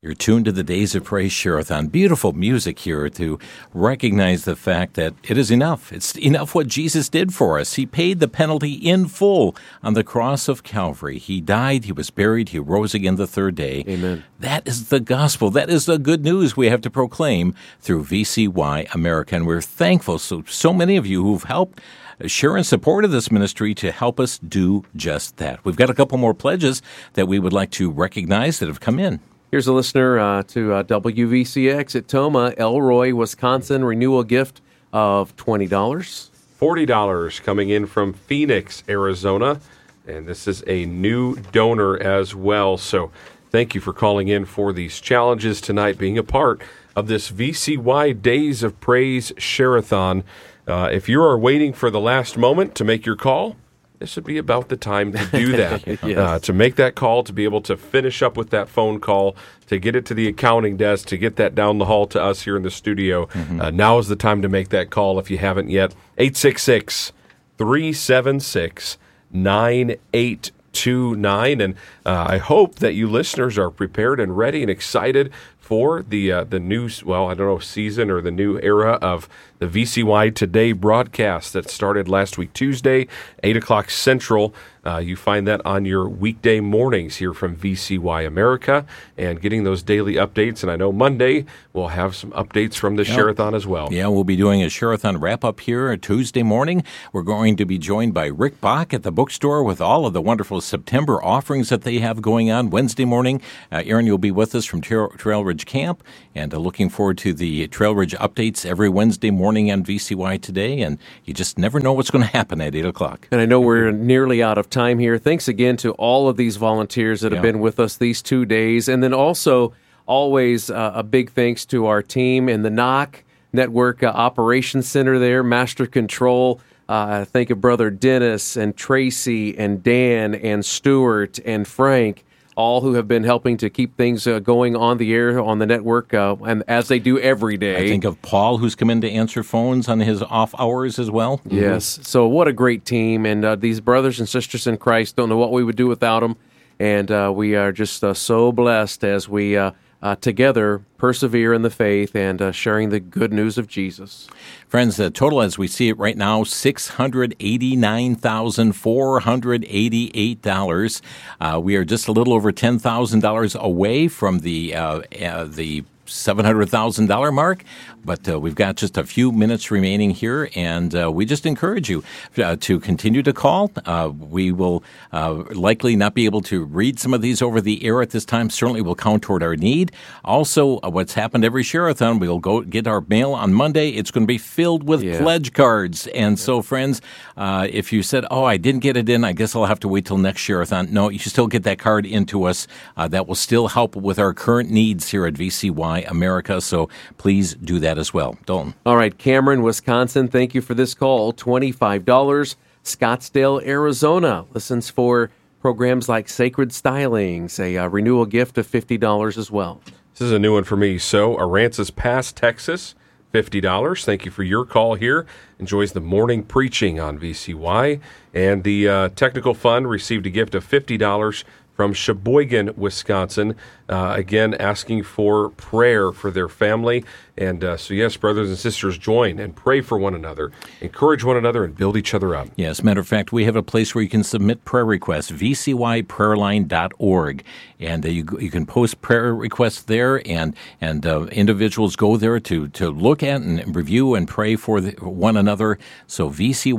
You're tuned to the Days of Praise Share-a-thon. Beautiful music here to recognize the fact that it is enough. It's enough what Jesus did for us. He paid the penalty in full on the cross of Calvary. He died, he was buried, he rose again the third day. Amen. That is the gospel. That is the good news we have to proclaim through VCY America. And we're thankful so many of you who've helped share and support of this ministry to help us do just that. We've got a couple more pledges that we would like to recognize that have come in. Here's a listener to WVCX at Toma, Elroy, Wisconsin, renewal gift of $20. $40 coming in from Phoenix, Arizona, and this is a new donor as well. So thank you for calling in for these challenges tonight, being a part of this VCY Days of Praise Share-a-thon. If you are waiting for the last moment to make your call, this would be about the time to do that, Yes. to make that call, to be able to finish up with that phone call, to get it to the accounting desk, to get that down the hall to us here in the studio. Now is the time to make that call if you haven't yet. 866-376-9829. And I hope that you listeners are prepared and ready and excited for the new, season or the new era of the VCY Today broadcast that started last week, Tuesday, 8 o'clock Central. You find that on your weekday mornings here from VCY America and getting those daily updates. And I know Monday we'll have some updates from the Share-a-thon as well. Yeah, we'll be doing a Share-a-thon wrap-up here Tuesday morning. We're going to be joined by Rick Bach at the bookstore with all of the wonderful September offerings that they have going on. Wednesday morning, Aaron, you'll be with us from Trail Ridge Camp, and looking forward to the Trail Ridge updates every Wednesday morning on VCY Today, and you just never know what's going to happen at 8 o'clock. And I know we're nearly out of time here. Thanks again to all of these volunteers that have been with us these 2 days. And then also, always a big thanks to our team in the NOC Network Operations Center there, Master Control. Thank you, Brother Dennis and Tracy and Dan and Stuart and Frank, all who have been helping to keep things going on the air, on the network, and as they do every day. I think of Paul, who's come in to answer phones on his off hours as well. Yes. So what a great team. And these brothers and sisters in Christ, don't know what we would do without them. And we are just so blessed as we together persevere in the faith and sharing the good news of Jesus. Friends, the total as we see it right now, $689,488. We are just a little over $10,000 away from the $700,000 mark, but we've got just a few minutes remaining here, and we just encourage you to continue to call. We will likely not be able to read some of these over the air at this time. Certainly will count toward our need. Also, what's happened every Share-a-thon, we'll go get our mail on Monday. It's going to be filled with pledge cards. And so, friends, if you said, I didn't get it in, I guess I'll have to wait till next Share-a-thon. No, you should still get that card into us. That will still help with our current needs here at VCY America, so please do that as well. Dalton. All right, Cameron, Wisconsin, thank you for this call. $25. Scottsdale, Arizona, listens for programs like Sacred Stylings, a renewal gift of $50 as well. This is a new one for me. So, Aransas Pass, Texas, $50. Thank you for your call here. Enjoys the morning preaching on VCY. And the Technical Fund received a gift of $50 from Sheboygan, Wisconsin, again asking for prayer for their family. And so, yes, brothers and sisters, join and pray for one another, encourage one another, and build each other up. Yes, matter of fact, we have a place where you can submit prayer requests, vcyprayerline.org. And you can post prayer requests there, and individuals go there to look at and review and pray for one another. So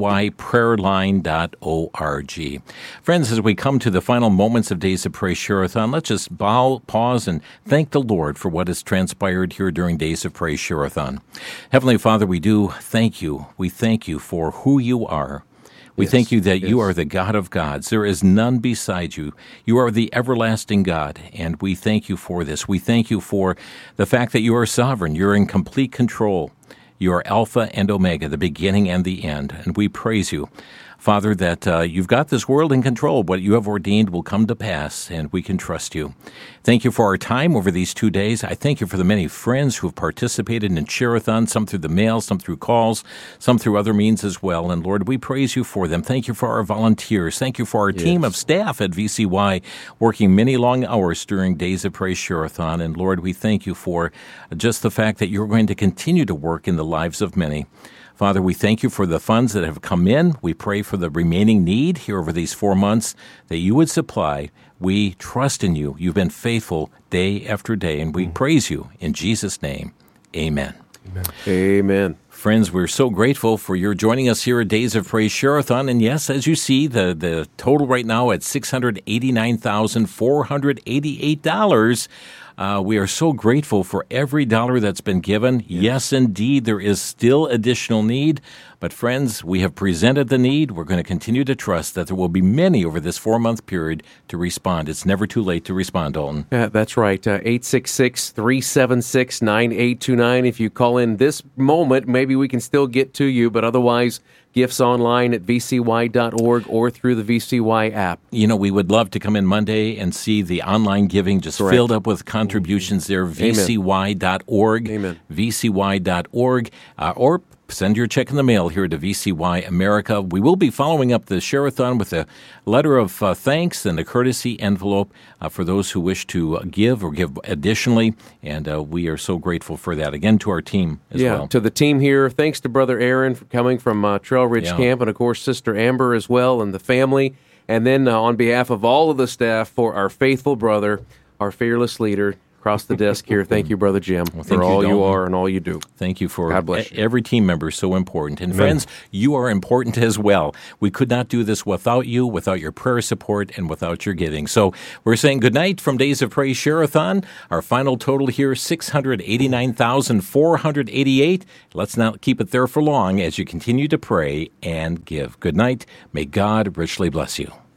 vcyprayerline.org. Friends, as we come to the final moments of Days of Praise Share-a-thon, let's just pause and thank the Lord for what has transpired here during Days of Praise Share-a-thon. Heavenly Father, we do thank you. We thank you for who you are. We thank you that you are the God of gods. There is none beside you. You are the everlasting God, and we thank you for this. We thank you for the fact that you are sovereign. You're in complete control. You are Alpha and Omega, the beginning and the end, and we praise you. Father, that you've got this world in control. What you have ordained will come to pass, and we can trust you. Thank you for our time over these 2 days. I thank you for the many friends who have participated in Share-a-thon, some through the mail, some through calls, some through other means as well. And Lord, we praise you for them. Thank you for our volunteers. Thank you for our team of staff at VCY working many long hours during Days of Praise Share-a-thon. And Lord, we thank you for just the fact that you're going to continue to work in the lives of many. Father, we thank you for the funds that have come in. We pray for the remaining need here over these 4 months that you would supply. We trust in you. You've been faithful day after day, and we praise you. In Jesus' name, amen. Amen. Friends, we're so grateful for your joining us here at Days of Praise Share-a-thon. And yes, as you see, the total right now at $689,488. We are so grateful for every dollar that's been given. Yes, indeed, there is still additional need. But friends, we have presented the need. We're going to continue to trust that there will be many over this 4-month period to respond. It's never too late to respond, Dalton. That's right. 866-376-9829. If you call in this moment, maybe we can still get to you. But otherwise, gifts online at vcy.org or through the VCY app. You know, we would love to come in Monday and see the online giving just filled up with contributions there. vcy.org. Amen. vcy.org. Or send your check in the mail here to VCY America. We will be following up the Share-a-thon with a letter of thanks and a courtesy envelope for those who wish to give or give additionally. And we are so grateful for that. Again, to our team as well. To the team here. Thanks to Brother Aaron for coming from Trail Ridge Camp, and of course Sister Amber as well, and the family. And then on behalf of all of the staff, for our faithful brother, our fearless leader, across the desk here. Thank you, Brother Jim, for all you are and all you do. Thank you for God bless you. Every team member is so important. And friends, you are important as well. We could not do this without you, without your prayer support, and without your giving. So we're saying good night from Days of Praise Share-a-thon. Our final total here, $689,488. Let's not keep it there for long as you continue to pray and give. Good night. May God richly bless you.